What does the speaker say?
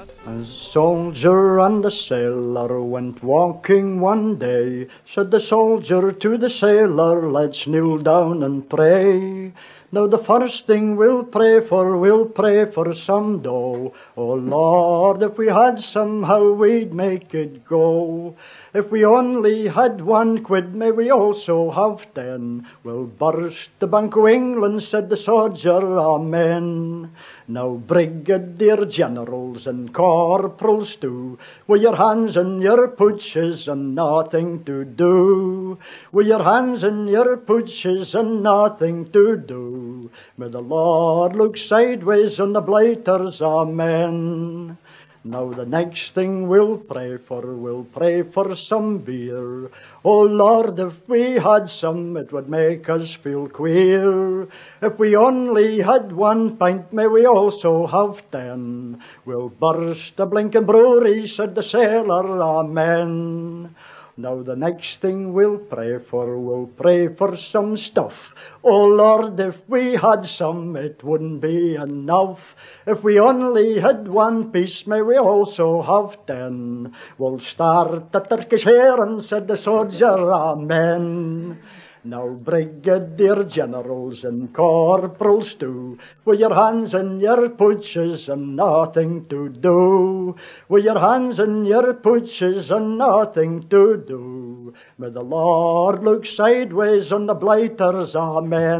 A soldier and a sailor went walking one day. Said the soldier to the sailor, let's kneel down and pray. Now the first thing we'll pray for some dough. Oh Lord, if we had some, how we'd make it go. If we only had 1 quid, may we also have 10. We'll burst the Bank of England, said the soldier, amen. Now brigadier generals and corporals too, with your hands in your pooches and nothing to do. With your hands in your pooches and nothing to do. May the Lord look sideways on the blighters, amen. Now the next thing we'll pray for some beer. Oh Lord, if we had some, it would make us feel queer. If we only had 1 pint, may we also have 10. We'll burst a blinking brewery, said the sailor, amen. Now the next thing we'll pray for some stuff. Oh Lord, if we had some, it wouldn't be enough. If we only had 1 piece, may we also have 10. We'll start a Turkish heron, said the soldier, amen. Now brigadier generals and corporals too, with your hands in your pooches and nothing to do. With your hands in your pooches and nothing to do. May the Lord look sideways on the blighters, amen.